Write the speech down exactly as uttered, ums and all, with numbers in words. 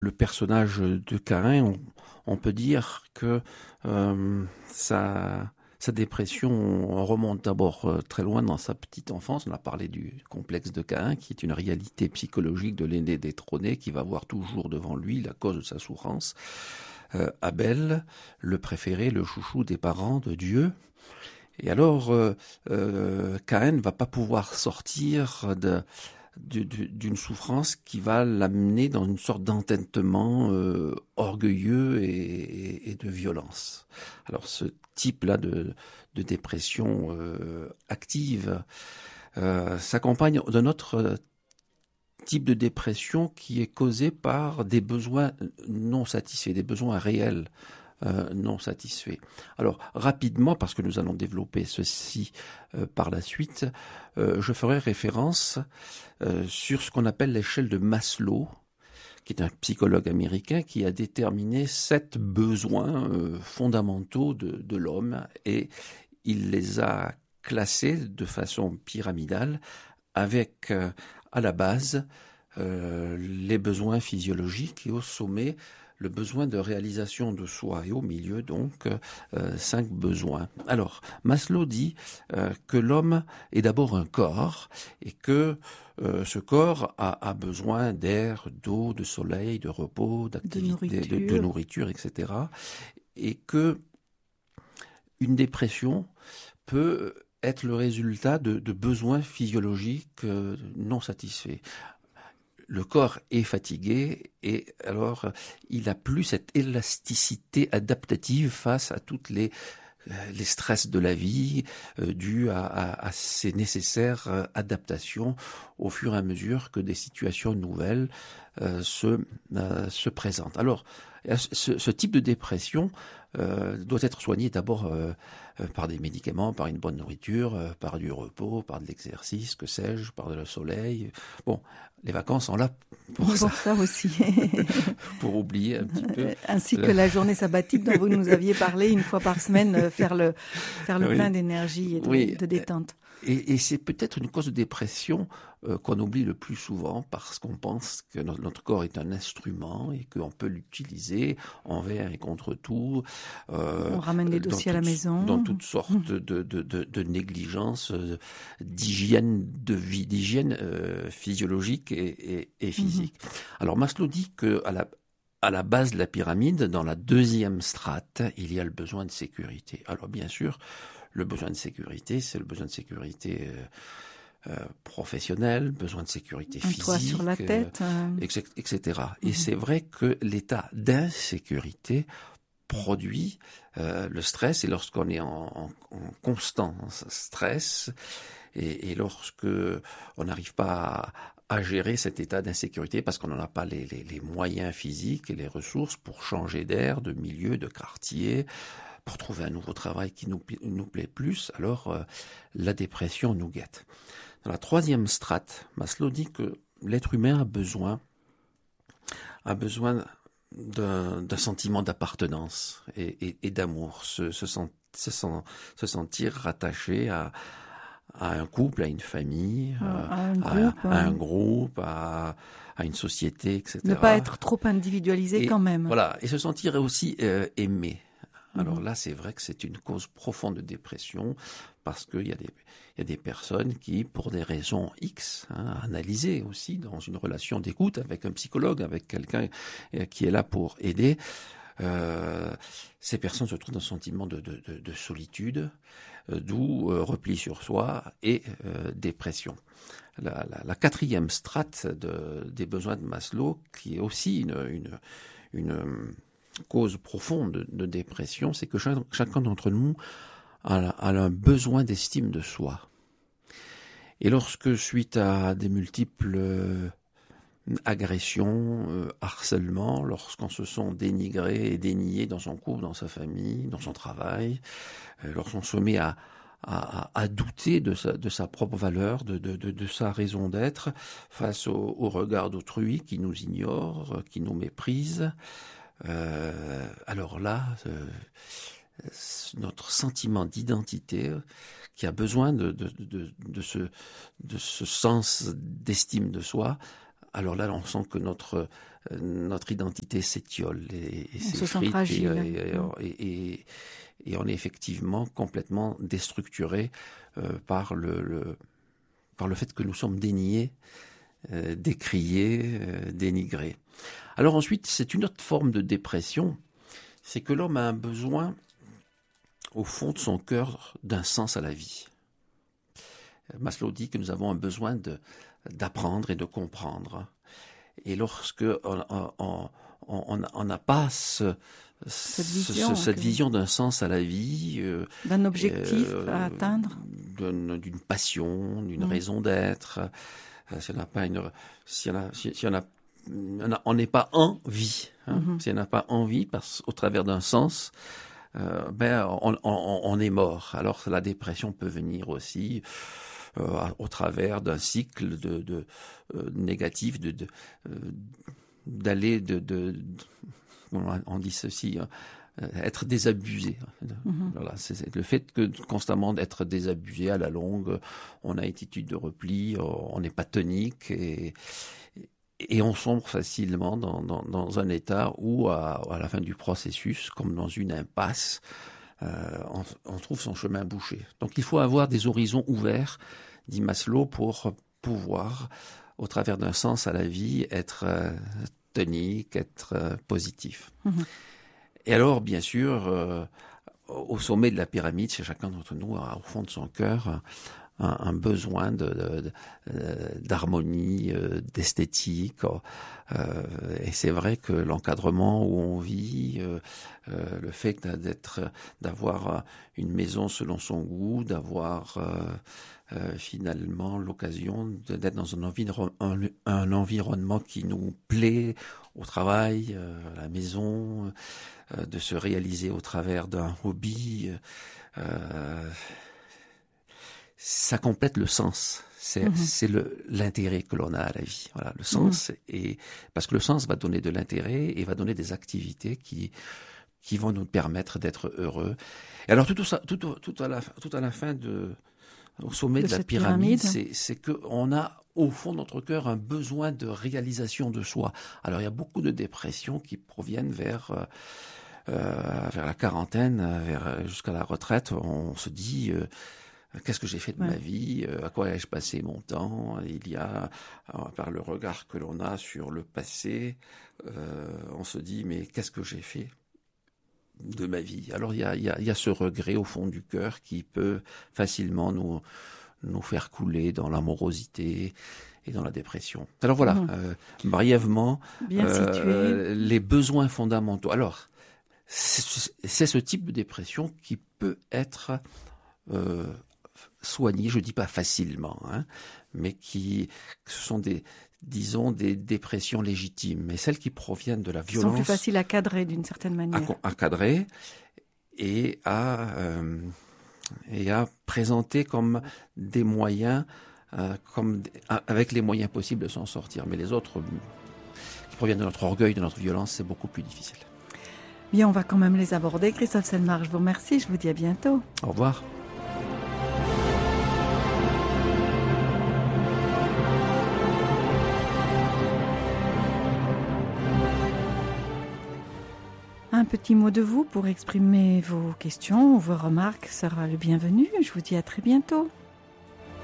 le personnage de Caïn, on, on peut dire que euh, sa, sa dépression remonte d'abord euh, très loin dans sa petite enfance. On a parlé du complexe de Caïn, qui est une réalité psychologique de l'aîné détrôné, qui va voir toujours devant lui la cause de sa souffrance. Euh, Abel, le préféré, le chouchou des parents de Dieu. Et alors, euh, euh, Caïn ne va pas pouvoir sortir de... d'une souffrance qui va l'amener dans une sorte d'entêtement euh, orgueilleux et, et, et de violence. Alors ce type-là de, de dépression euh, active euh, s'accompagne d'un autre type de dépression qui est causé par des besoins non satisfaits, des besoins réels. Euh, non satisfait. Alors rapidement, parce que nous allons développer ceci euh, par la suite, euh, je ferai référence euh, sur ce qu'on appelle l'échelle de Maslow, qui est un psychologue américain qui a déterminé sept besoins euh, fondamentaux de, de l'homme, et il les a classés de façon pyramidale avec euh, à la base euh, les besoins physiologiques et au sommet le besoin de réalisation de soi, et au milieu donc euh, cinq besoins. Alors Maslow dit euh, que l'homme est d'abord un corps, et que euh, ce corps a, a besoin d'air, d'eau, de soleil, de repos, d'activité, de, de, de nourriture, et cetera. Et que une dépression peut être le résultat de, de besoins physiologiques euh, non satisfaits. Le corps est fatigué, et alors il n'a plus cette élasticité adaptative face à toutes les, les stress de la vie euh, dus à, à, à ces nécessaires euh, adaptations au fur et à mesure que des situations nouvelles euh, se, euh, se présentent. Alors, ce, ce type de dépression euh, doit être soigné d'abord euh, euh, par des médicaments, par une bonne nourriture, euh, par du repos, par de l'exercice, que sais-je, par le soleil. Bon, les vacances sont là pour, pour ça, ça aussi. pour oublier un petit peu. Ainsi que la journée sabbatique dont vous nous aviez parlé, une fois par semaine, faire le, faire le oui. plein d'énergie et de, oui. de détente. Et, et c'est peut-être une cause de dépression euh, qu'on oublie le plus souvent, parce qu'on pense que notre, notre corps est un instrument et qu'on peut l'utiliser envers et contre tout. Euh, On ramène des dossiers à la maison. Dans toutes sortes de, de, de, de négligences, euh, d'hygiène de vie, d'hygiène euh, physiologique et, et, et physique. Mmh. Alors Maslow dit que à la À la base de la pyramide, dans la deuxième strate, il y a le besoin de sécurité. Alors bien sûr, le besoin de sécurité, c'est le besoin de sécurité euh, euh, professionnelle, besoin de sécurité un physique, toit sur la tête, euh... et cetera. Et mmh. c'est vrai que l'état d'insécurité produit euh, le stress, et lorsqu'on est en, en, en constant stress, et, et lorsque on n'arrive pas à, à gérer cet état d'insécurité parce qu'on n'en a pas les, les, les moyens physiques et les ressources pour changer d'air, de milieu, de quartier, pour trouver un nouveau travail qui nous, nous plaît plus, alors euh, la dépression nous guette. Dans la troisième strate, Maslow dit que l'être humain a besoin, a besoin d'un, d'un sentiment d'appartenance et, et, et d'amour, se, se, sent, se, sent, se sentir rattaché à, à un couple, à une famille, à, à, un, groupe, à, à un groupe, à, à une société, et cetera. Ne pas être trop individualisé et, quand même. Voilà, et se sentir aussi euh, aimé. Alors là, c'est vrai que c'est une cause profonde de dépression, parce qu'il y a des, il y a des personnes qui, pour des raisons X, hein, analysées aussi dans une relation d'écoute avec un psychologue, avec quelqu'un qui est là pour aider, euh, ces personnes se trouvent dans un sentiment de, de, de, de solitude, euh, d'où euh, repli sur soi et euh, dépression. La, la, la quatrième strate de, des besoins de Maslow, qui est aussi une... une, une cause profonde de, de dépression, c'est que chaque, chacun d'entre nous a, a un besoin d'estime de soi. Et lorsque, suite à des multiples euh, agressions, euh, harcèlements, lorsqu'on se sent dénigré et dénié dans son couple, dans sa famille, dans son travail, euh, lorsqu'on se met à, à, à douter de sa, de sa propre valeur, de, de, de, de sa raison d'être, face au, au regard d'autrui qui nous ignore, qui nous méprise, Euh, alors là, euh, notre sentiment d'identité, euh, qui a besoin de, de, de, de, ce, de ce sens d'estime de soi, alors là, on sent que notre notre identité s'étiole et, et on se sent s'effrite fragile. et, et, et, et, et on est effectivement complètement déstructuré euh, par le, le par le fait que nous sommes déniés, euh, décriés, euh, dénigrés. Alors ensuite, c'est une autre forme de dépression, c'est que l'homme a un besoin, au fond de son cœur, d'un sens à la vie. Maslow dit que nous avons un besoin de, d'apprendre et de comprendre. Et lorsque on on, on, on n'a pas ce, cette ce, vision, ce, cette que... vision d'un sens à la vie, euh, d'un objectif euh, à atteindre, d'une, d'une passion, d'une mmh. raison d'être, euh, si on n'a pas une, si on a, si, si on a, on n'est pas en vie, hein, mmh. si on n'a pas envie, parce au travers d'un sens, euh, ben on, on, on est mort. Alors la dépression peut venir aussi. Euh, au travers d'un cycle de, de euh, négatif, de, de euh, d'aller de, de, de on dit ceci, euh, être désabusé. Mm-hmm. Voilà, c'est, c'est le fait que constamment d'être désabusé à la longue, on a une attitude de repli, on n'est pas tonique et et on sombre facilement dans, dans, dans un état où, à, à la fin du processus, comme dans une impasse, Euh, on, on trouve son chemin bouché. Donc il faut avoir des horizons ouverts, dit Maslow, pour pouvoir, au travers d'un sens à la vie, être euh, tonique, être euh, positif. Mmh. Et alors, bien sûr, euh, au sommet de la pyramide, chez chacun d'entre nous, au fond de son cœur, un, un besoin de, de, de, d'harmonie, d'esthétique. Euh, et c'est vrai que l'encadrement où on vit, euh, euh, le fait d'être, d'avoir une maison selon son goût, d'avoir euh, euh, finalement l'occasion de, d'être dans un, environ, un, un environnement qui nous plaît, au travail, euh, à la maison, euh, de se réaliser au travers d'un hobby, euh, ça complète le sens. C'est, mmh. c'est le, l'intérêt que l'on a à la vie. Voilà, le sens. Mmh. Et parce que le sens va donner de l'intérêt et va donner des activités qui, qui vont nous permettre d'être heureux. Et alors, tout, tout, ça, tout, tout, à, la, tout à la fin de, au sommet de, de la pyramide, pyramide. C'est, c'est qu'on a, au fond de notre cœur, un besoin de réalisation de soi. Alors, il y a beaucoup de dépressions qui proviennent vers, euh, euh, vers la quarantaine, vers, jusqu'à la retraite. On se dit, euh, qu'est-ce que j'ai fait de ouais. ma vie? À quoi ai-je passé mon temps? Il y a, par le regard que l'on a sur le passé, euh, on se dit, mais qu'est-ce que j'ai fait de ma vie? Alors il y a, il y a, il y a ce regret au fond du cœur qui peut facilement nous, nous faire couler dans l'amorosité et dans la dépression. Alors voilà, mmh. euh, brièvement, euh, les besoins fondamentaux. Alors, c'est, c'est ce type de dépression qui peut être euh, soigné, je dis pas facilement, hein, mais qui ce sont des, disons, des dépressions légitimes, mais celles qui proviennent de la violence. Ils sont plus faciles à cadrer d'une certaine manière. À, à cadrer et à euh, et à présenter comme des moyens, euh, comme avec les moyens possibles de s'en sortir. Mais les autres qui proviennent de notre orgueil, de notre violence, c'est beaucoup plus difficile. Bien, on va quand même les aborder. Christophe Selmar, je vous remercie. Je vous dis à bientôt. Au revoir. Un petit mot de vous pour exprimer vos questions ou vos remarques sera le bienvenu. Je vous dis à très bientôt.